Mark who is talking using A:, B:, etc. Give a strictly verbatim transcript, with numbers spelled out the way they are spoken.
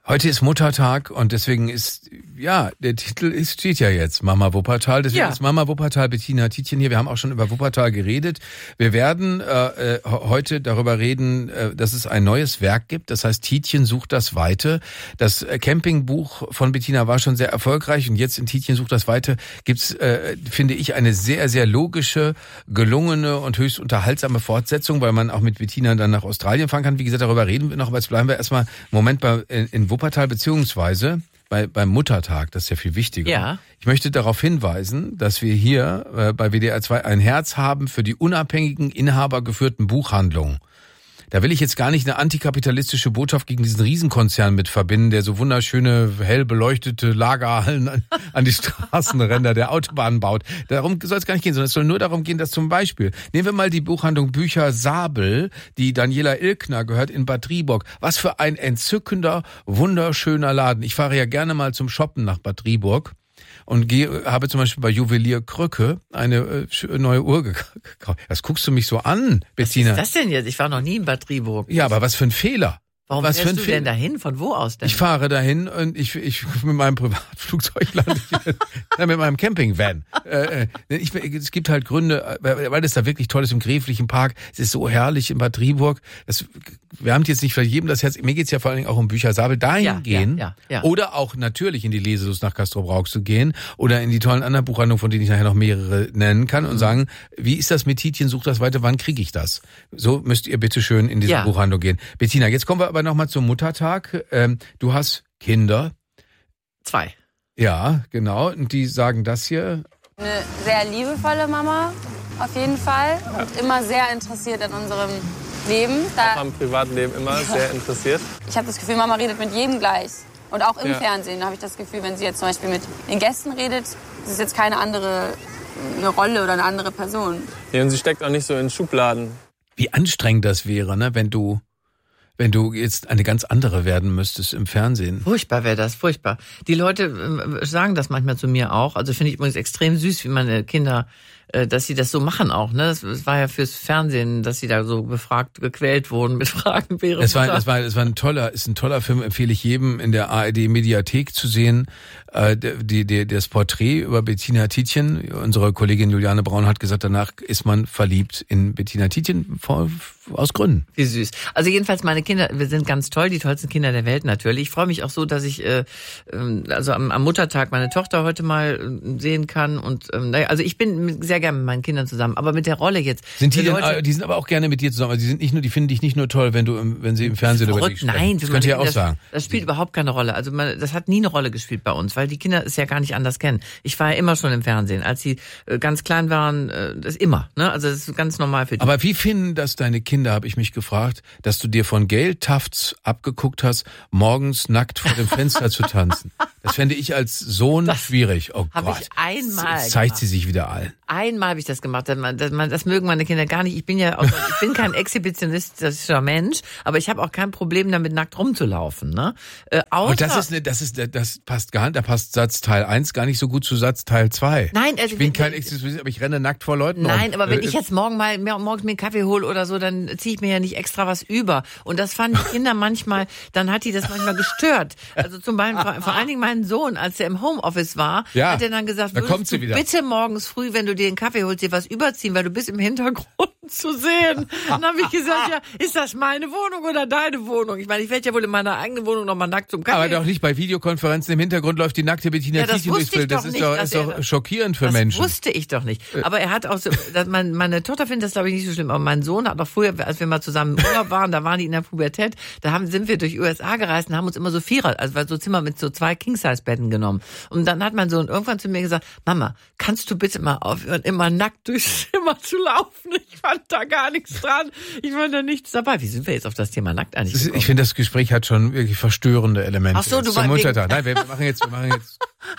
A: Heute ist Muttertag und deswegen ist, ja, der Titel ist, steht ja jetzt, Mama Wuppertal. Deswegen ja. ist Mama Wuppertal Bettina Tietjen hier. Wir haben auch schon über Wuppertal geredet. Wir werden äh, heute darüber reden, äh, dass es ein neues Werk gibt. Das heißt, Tietjen sucht das Weite. Das Campingbuch von Bettina war schon sehr erfolgreich und jetzt in Tietjen sucht das Weite gibt's, äh, finde ich, eine sehr, sehr logische, gelungene und höchst unterhaltsame Fortsetzung, weil man auch mit Bettina dann nach Australien fahren kann. Wie gesagt, darüber reden wir noch, aber jetzt bleiben wir erstmal einen Moment bei, in, in Wuppertal. Wuppertal beziehungsweise bei, beim Muttertag, das ist ja viel wichtiger.
B: Ja.
A: Ich möchte darauf hinweisen, dass wir hier äh, bei W D R zwei ein Herz haben für die unabhängigen, inhabergeführten Buchhandlungen. Da will ich jetzt gar nicht eine antikapitalistische Botschaft gegen diesen Riesenkonzern mit verbinden, der so wunderschöne, hell beleuchtete Lagerhallen an, an die Straßenränder der Autobahnen baut. Darum soll es gar nicht gehen, sondern es soll nur darum gehen, dass zum Beispiel, nehmen wir mal die Buchhandlung Bücher Sabel, die Daniela Ilkner gehört in Bad Driburg. Was für ein entzückender, wunderschöner Laden. Ich fahre ja gerne mal zum Shoppen nach Bad Driburg. Und gehe, habe zum Beispiel bei Juwelier Krücke eine äh, neue Uhr gekauft. Das guckst du mich so an, Bettina.
B: Was ist das denn jetzt? Ich war noch nie in Bad Driburg.
A: Ja, aber was für ein Fehler.
B: Warum
A: was
B: fährst
A: für ein
B: du denn dahin? Von wo aus denn?
A: Ich fahre dahin und ich, ich mit meinem Privatflugzeug lande ich ja, mit meinem Campingvan. Äh, ich, es gibt halt Gründe, weil es da wirklich toll ist im Gräflichen Park. Es ist so herrlich in Bad Driburg. Das wärmt jetzt nicht für jedem das Herz. Mir geht's ja vor allen Dingen auch um Bücher Sabel. Dahin
B: ja,
A: gehen
B: ja, ja, ja.
A: Oder auch natürlich in die Leselust nach Castrop-Rauxel zu gehen oder in die tollen anderen Buchhandlungen, von denen ich nachher noch mehrere nennen kann und mhm. sagen, wie ist das mit Tietjen, sucht das weiter, wann kriege ich das? So müsst ihr bitte schön in diese ja. Buchhandlung gehen. Bettina, jetzt kommen wir aber nochmal zum Muttertag. Ähm, du hast Kinder.
B: Zwei.
A: Ja, genau. Und die sagen das hier.
C: Eine sehr liebevolle Mama, auf jeden Fall. Und immer sehr interessiert an unserem Leben.
D: Da auch am Privatleben immer ja. sehr interessiert.
C: Ich habe das Gefühl, Mama redet mit jedem gleich. Und auch im
D: ja.
C: Fernsehen habe ich das Gefühl, wenn sie jetzt zum Beispiel mit den Gästen redet, das ist jetzt keine andere eine Rolle oder eine andere Person.
D: Ja, und sie steckt auch nicht so in Schubladen.
A: Wie anstrengend das wäre, ne, wenn du Wenn du jetzt eine ganz andere werden müsstest im Fernsehen.
B: Furchtbar wäre das, furchtbar. Die Leute sagen das manchmal zu mir auch. Also finde ich übrigens extrem süß, wie meine Kinder, dass sie das so machen auch. Ne, das war ja fürs Fernsehen, dass sie da so befragt, gequält wurden mit Fragen. Wäre
A: es war, es war, es war ein toller, ist ein toller Film, empfehle ich jedem in der A R D Mediathek zu sehen. Äh, die, die, das Porträt über Bettina Tietjen. Unsere Kollegin Juliane Braun hat gesagt, danach ist man verliebt in Bettina Tietjen vor, aus Gründen.
B: Wie süß. Also jedenfalls meine Kinder, wir sind ganz toll, die tollsten Kinder der Welt natürlich. Ich freue mich auch so, dass ich äh, also am, am Muttertag meine Tochter heute mal sehen kann und ähm, also ich bin sehr gerne mit meinen Kindern zusammen, aber mit der Rolle jetzt.
A: Sind die,
B: die
A: denn,
B: Leute,
A: die sind aber auch gerne mit dir zusammen. Also die sind nicht nur, die finden dich nicht nur toll, wenn du, im, wenn sie im Fernsehen über dich sprechen.
B: Nein,
A: das könnt ihr ja auch
B: das,
A: sagen.
B: Das spielt überhaupt keine Rolle. Also man, das hat nie eine Rolle gespielt bei uns, weil die Kinder es ja gar nicht anders kennen. Ich war ja immer schon im Fernsehen, als sie äh, ganz klein waren, äh, das immer. Ne? Also das ist ganz normal für die.
A: Aber wie finden das deine Kinder, habe ich mich gefragt, dass du dir von Gail Tafts abgeguckt hast, morgens nackt vor dem Fenster zu tanzen? Das fände ich als Sohn das
B: schwierig.
A: Oh
B: Gott.
A: Habe
B: ich einmal
A: Jetzt zeigt
B: gemacht.
A: sie sich wieder allen.
B: Einmal habe ich das gemacht. Das, das, das mögen meine Kinder gar nicht. Ich bin ja auch, ich bin kein exhibitionistischer Mensch, aber ich habe auch kein Problem damit, nackt rumzulaufen. Ne? Äh, außer,
A: und das ist eine, das ist, das passt gar nicht, da passt Satz Teil eins gar nicht so gut zu Satz Teil zwei.
B: Nein, also
A: ich bin kein Exhibitionist, aber ich renne nackt vor Leuten
B: Nein,
A: rum.
B: aber wenn ich jetzt morgen mal morgens mir einen Kaffee hole oder so, dann ziehe ich mir ja nicht extra was über. Und das fanden die Kinder manchmal, dann hat die das manchmal gestört. Also zum Beispiel, vor allen Dingen mein Sohn, als er im Homeoffice war,
A: ja,
B: hat er dann gesagt,
A: da kommt sie
B: du
A: wieder.
B: bitte morgens früh, wenn du dir einen Kaffee holst, dir was überziehen, weil du bist im Hintergrund zu sehen. Dann habe ich gesagt, ja, ist das meine Wohnung oder deine Wohnung? Ich meine, ich werde ja wohl in meiner eigenen Wohnung nochmal nackt zum Kaffee.
A: Aber doch nicht bei Videokonferenzen. Im Hintergrund läuft die nackte Bettina
B: ja,
A: Tietjen durchs Bild. Das ist
B: nicht,
A: doch, ist doch schockierend für
B: das
A: Menschen.
B: Das wusste ich doch nicht. Aber er hat auch so, dass mein, meine Tochter findet das, glaube ich, nicht so schlimm. Aber mein Sohn hat auch früher, als wir mal zusammen im Urlaub waren, da waren die in der Pubertät, da haben, sind wir durch U S A gereist und haben uns immer so Vierer, also so Zimmer mit so zwei King-Size-Betten genommen. Und dann hat mein Sohn irgendwann zu mir gesagt, Mama, kannst du bitte mal aufhören, immer nackt durchs Zimmer zu laufen? Ich fand da gar nichts dran. Ich fand da nichts dabei. Wie sind wir jetzt auf das Thema nackt eigentlich gekommen?
A: Ich finde, das Gespräch hat schon wirklich verstörende Elemente.
B: Ach so, du
A: zum
B: Muttertag.
A: Nein, wir machen jetzt, wir machen jetzt